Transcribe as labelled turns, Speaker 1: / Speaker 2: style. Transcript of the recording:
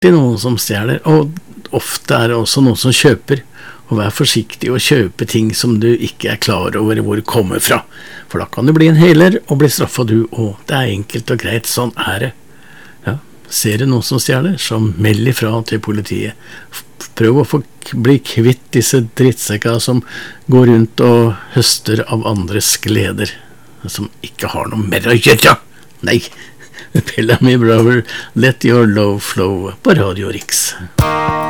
Speaker 1: alltid noen som stjeler, og ofte det også noen som kjøper. Og vær forsiktig å kjøpe ting som du ikke klar over hvor det kommer fra, for da kan du bli en heler og bli straffet du, og det enkelt og greit, sånn det. Ja, ser du noen som stjeler, så meld ifra til politiet. Prøv å bli kvitt disse drittsekker som går rundt og høster av andres gleder, som ikke har noe mer å gjøre. Nei, Bellamy Brother, Let Your Love Flow på Radio Riks.